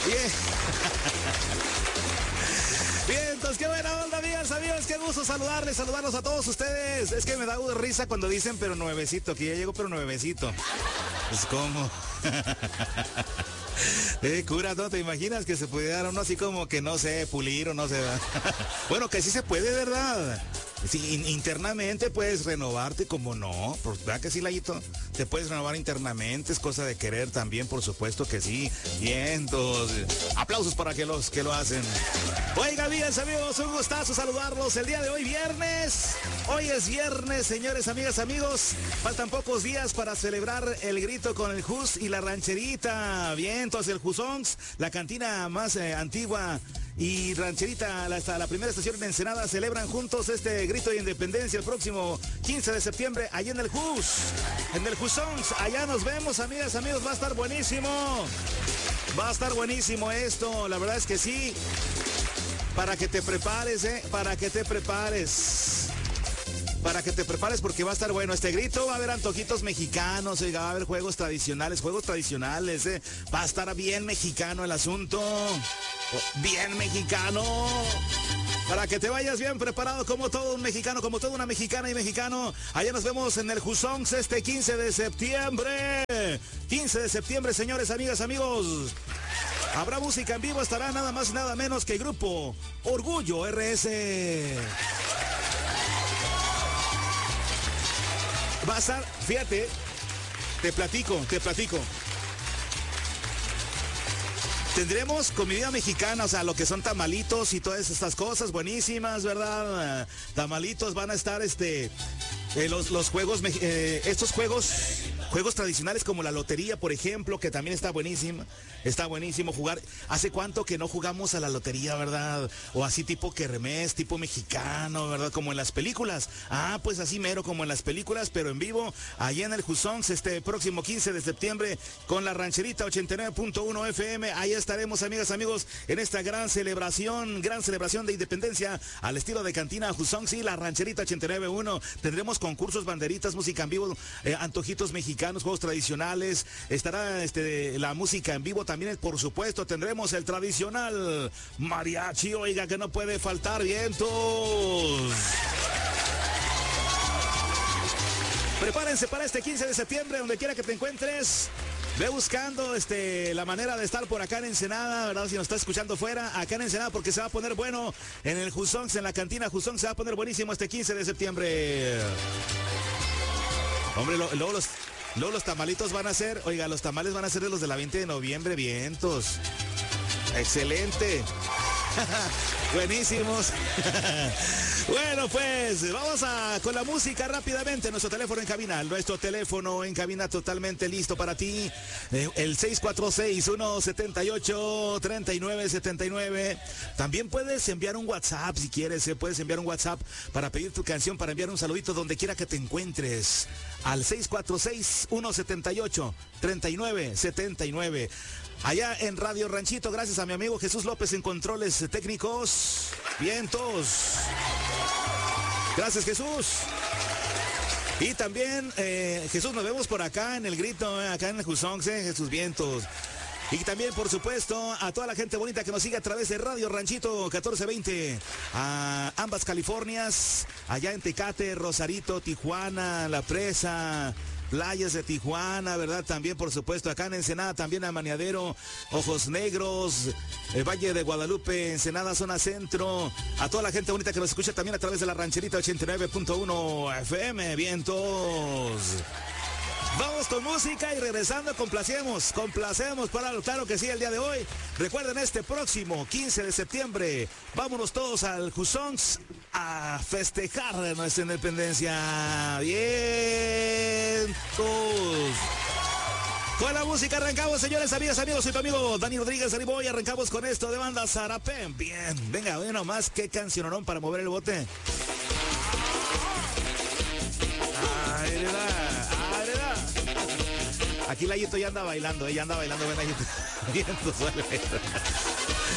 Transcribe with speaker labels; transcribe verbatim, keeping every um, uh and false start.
Speaker 1: Bien. Bien, entonces qué buena onda, amigas, amigos, qué gusto saludarles, saludarlos a todos ustedes. Es que me da risa cuando dicen pero nuevecito, que ya llegó pero nuevecito. Pues cómo. Eh, cura, ¿no te imaginas que se pudiera uno así como que no sé, pulir o no sé? Bueno, que sí se puede, ¿verdad? Sí, in- internamente puedes renovarte, como no, pues, ¿verdad que sí, Layito? Te puedes renovar internamente, es cosa de querer también, por supuesto que sí. Bien, entonces, aplausos para que los que lo hacen. Oiga, amigas, amigos, un gustazo saludarlos el día de hoy, viernes. Hoy es viernes, señores, amigas, amigos. Faltan pocos días para celebrar el grito con el Jus y la rancherita. Bien, entonces el Jusongs, la cantina más eh, antigua y rancherita, hasta la primera estación en Ensenada, celebran juntos este grito de independencia el próximo quince de septiembre, allá en el Jus, en el Jusongs. Allá nos vemos, amigas, amigos, va a estar buenísimo. Va a estar buenísimo esto, la verdad es que sí. Para que te prepares, eh, para que te prepares. Para que te prepares porque va a estar bueno este grito, va a haber antojitos mexicanos, oiga, va a haber juegos tradicionales, juegos tradicionales, eh. Va a estar bien mexicano el asunto, bien mexicano, para que te vayas bien preparado como todo un mexicano, como toda una mexicana y mexicano. Allá nos vemos en el Jusongs este quince de septiembre, quince de septiembre, señores, amigas, amigos. Habrá música en vivo, estará nada más y nada menos que el grupo Orgullo R S. Va a estar, fíjate, te platico, te platico. Tendremos comida mexicana, o sea, lo que son tamalitos y todas estas cosas buenísimas, ¿verdad? Tamalitos van a estar, este, eh, los, los juegos, eh, estos juegos, juegos tradicionales como la lotería, por ejemplo, que también está buenísima. Está buenísimo jugar. ¿Hace cuánto que no jugamos a la lotería, verdad? O así tipo kermés, tipo mexicano, ¿verdad? Como en las películas. Ah, pues así mero como en las películas, pero en vivo, allá en el Jusongs, este próximo quince de septiembre, con la rancherita ochenta y nueve punto uno F M. Ahí estaremos, amigas, amigos, en esta gran celebración, gran celebración de independencia, al estilo de cantina Jusongs y la rancherita ochenta y nueve punto uno. Tendremos concursos, banderitas, música en vivo, eh, antojitos mexicanos, juegos tradicionales. Estará este, la música en vivo también. También, por supuesto, tendremos el tradicional mariachi, oiga, que no puede faltar, vientos. Prepárense para este quince de septiembre, donde quiera que te encuentres. Ve buscando este, la manera de estar por acá en Ensenada, ¿verdad? Si nos estás escuchando fuera, acá en Ensenada, porque se va a poner bueno en el Jusongs, en la cantina Jusongs, se va a poner buenísimo este quince de septiembre. Hombre, lo, luego los... Luego los tamalitos van a ser, oiga, los tamales van a ser de los de la veinte de noviembre, vientos. Excelente. Buenísimos. Bueno, pues vamos a con la música rápidamente. Nuestro teléfono en cabina, nuestro teléfono en cabina totalmente listo para ti. Eh, el seis cuatro seis, uno siete ocho, tres nueve siete nueve. También puedes enviar un WhatsApp si quieres. Eh, puedes enviar un WhatsApp para pedir tu canción, para enviar un saludito donde quiera que te encuentres. Al seis cuatro seis, uno siete ocho, tres nueve siete nueve. Allá en Radio Ranchito, gracias a mi amigo Jesús López en controles técnicos. Vientos. Gracias, Jesús. Y también, eh, Jesús, nos vemos por acá en el grito, eh, acá en el Jusongs, eh, Jesús Vientos. Y también, por supuesto, a toda la gente bonita que nos sigue a través de Radio Ranchito catorce veinte, a ambas Californias, allá en Tecate, Rosarito, Tijuana, La Presa, playas de Tijuana, ¿verdad? También, por supuesto, acá en Ensenada, también a Maniadero, Ojos Negros, el Valle de Guadalupe, Ensenada, zona centro. A toda la gente bonita que nos escucha también a través de la rancherita ochenta y nueve punto uno F M, vientos. Vamos con música y regresando complacemos, complacemos para lo claro que sí el día de hoy. Recuerden, este próximo quince de septiembre, vámonos todos al Jusongs a festejar nuestra independencia. Vientos. Con la música arrancamos, señores, amigas, amigos, soy tu amigo Dani Rodríguez Ariboy. Arrancamos con esto de banda Sarapén. Bien, venga, bueno, más que cancionón para mover el bote. Ay, verdad. Aquí Layito ya anda bailando, ella anda bailando, ven Layito. Vientos, vale.